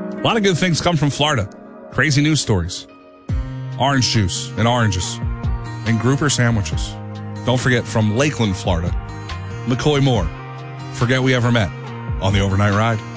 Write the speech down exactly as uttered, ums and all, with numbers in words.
A lot of good things come from Florida. Crazy news stories. Orange juice and oranges. And grouper sandwiches. Don't forget, from Lakeland, Florida, McCoy Moore. Forget we ever met on the Overnight Ride.